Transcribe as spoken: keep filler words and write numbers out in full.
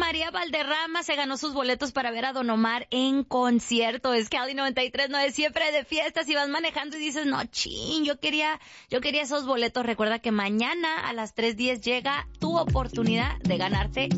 María Valderrama se ganó sus boletos para ver a Don Omar en concierto. Es Cali noventa y tres punto nueve, siempre de fiestas, y vas manejando y dices, no, chin, yo quería, yo quería esos boletos. Recuerda que mañana a las tres diez llega tu oportunidad de ganarte